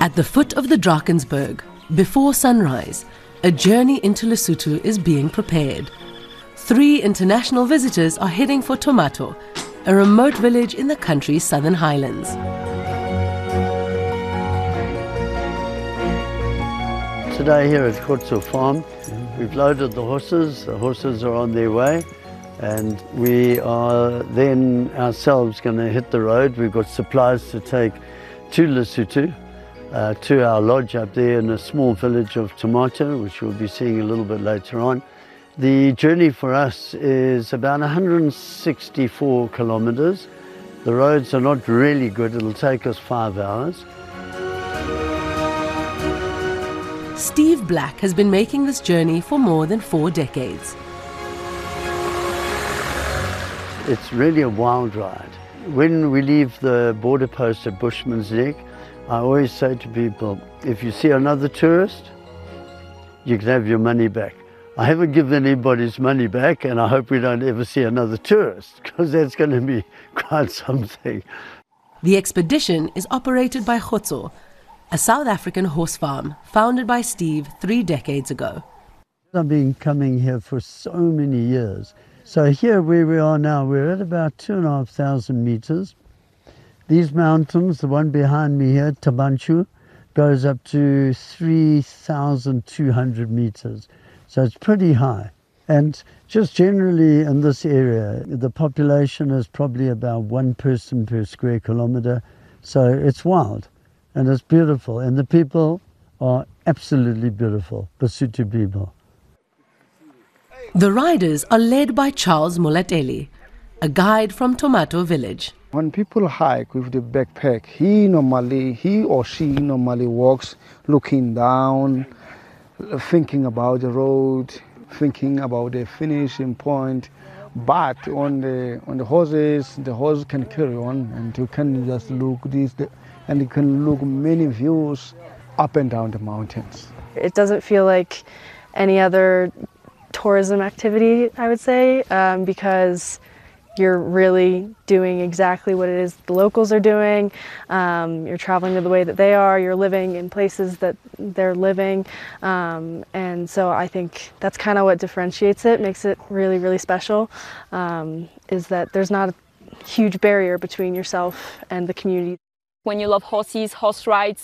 At the foot of the Drakensberg, before sunrise, a journey into Lesotho is being prepared. 3 international visitors are heading for Tomato, a remote village in the country's southern highlands. Today here at Khotso Farm, we've loaded the horses are on their way, and we are then ourselves going to hit the road. We've got supplies to take to Lesotho, to our lodge up there in a small village of Tomato, which we'll be seeing a little bit later on. The journey for us is about 164 kilometers. The roads are not really good. It'll take us 5 hours. Steve Black has been making this journey for more than 4 decades. It's really a wild ride. When we leave the border post at Bushman's Neck, I always say to people, if you see another tourist, you can have your money back. I haven't given anybody's money back, and I hope we don't ever see another tourist, because that's going to be quite something. The expedition is operated by Khotso, a South African horse farm founded by Steve 3 decades ago. I've been coming here for so many years. So here where we are now, we're at about 2,500 meters. These mountains, the one behind me here, Tabanchu, goes up to 3,200 meters. So it's pretty high. And just generally in this area, the population is probably about 1 person per square kilometer. So it's wild and it's beautiful. And the people are absolutely beautiful, Basotho people. The riders are led by Charles Molateli, a guide from Tomato village. When people hike with the backpack, he or she normally walks looking down, thinking about the road, thinking about the finishing point. But on the horses, the horse can carry on, and you can just look and you can look many views up and down the mountains. It doesn't feel like any other tourism activity, I would say, because you're really doing exactly what it is the locals are doing. You're traveling the way that they are. You're living in places that they're living. And so I think that's kind of what differentiates it, makes it really, really special, is that there's not a huge barrier between yourself and the community. When you love horses, horse rides,